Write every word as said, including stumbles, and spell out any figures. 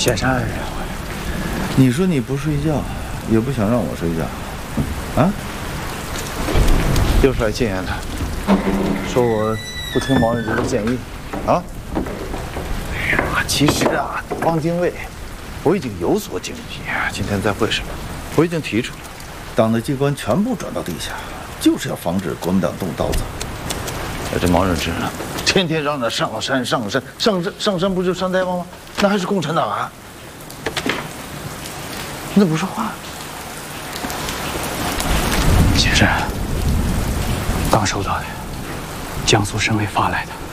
写啥呀？ 你说你不睡觉，也不想让我睡觉，啊？又是来谏言的，说我不听毛人之的建议，啊？哎呀，其实啊，汪精卫，我已经有所警惕。今天在会上，我已经提出了，党的机关全部转到地下，就是要防止国民党动刀子。这毛人之呢，天天嚷着上山上山上山上山，不就山大王吗？那还是共产党啊！你怎么不说话？ 先生，刚收到的，江苏省委发来的。